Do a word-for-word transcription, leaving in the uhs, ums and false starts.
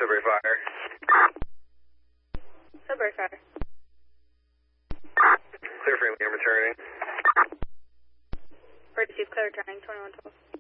Sudbury Fire. Sudbury Fire. Clear for me, I'm returning. Bird Chief, clear returning, twenty-one twelve.